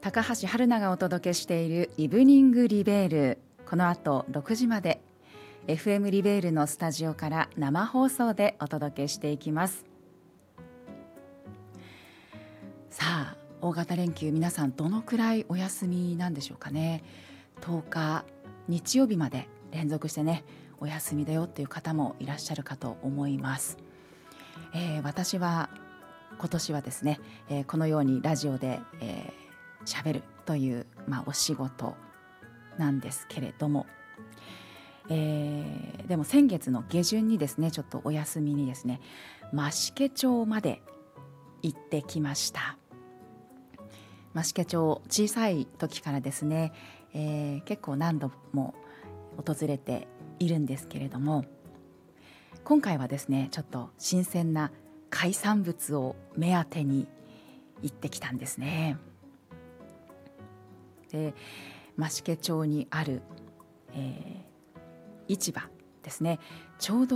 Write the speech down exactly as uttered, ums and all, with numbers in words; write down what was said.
高橋春奈がお届けしているイブニングリベール、この後ろくじまで エフエム リベールのスタジオから生放送でお届けしていきます。さあ、大型連休皆さんどのくらいお休みなんでしょうかね。とおか日曜日まで連続してねお休みだよっていう方もいらっしゃるかと思います。えー、私は今年はですね、えー、このようにラジオで、えー、しゃべるという、まあ、お仕事なんですけれども、えー、でも先月の下旬にですねちょっとお休みにですね増毛町まで行ってきました。増毛町、小さい時からですね、えー、結構何度も訪れているんですけれども、今回はですねちょっと新鮮な海産物を目当てに行ってきたんですね。で、増毛町にある、えー、市場ですね、ちょうど